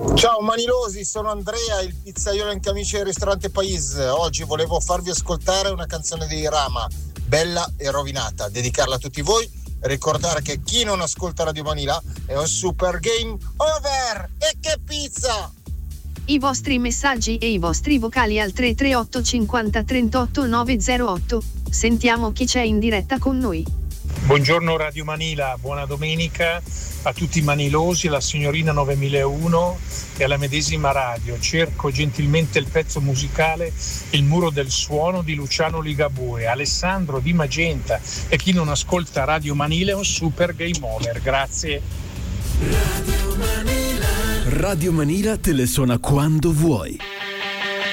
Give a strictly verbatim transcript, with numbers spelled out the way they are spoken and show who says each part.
Speaker 1: Ciao Manilosi, sono Andrea, il pizzaiolo in camicia del ristorante Pais. Oggi volevo farvi ascoltare una canzone di Rama, Bella e rovinata, dedicarla a tutti voi, ricordare che chi non ascolta Radio Manila è un super game over. E che pizza!
Speaker 2: I vostri messaggi e i vostri vocali al tre tre otto cinquanta trentotto novecentotto. Sentiamo chi c'è in diretta con noi.
Speaker 3: Buongiorno Radio Manila, buona domenica a tutti i manilosi, alla signorina novemilauno e alla medesima radio. Cerco gentilmente il pezzo musicale Il muro del suono di Luciano Ligabue, Alessandro di Magenta, e chi non ascolta Radio Manila è un super game over. Grazie.
Speaker 4: Radio Manila. Radio Manila te le suona quando vuoi.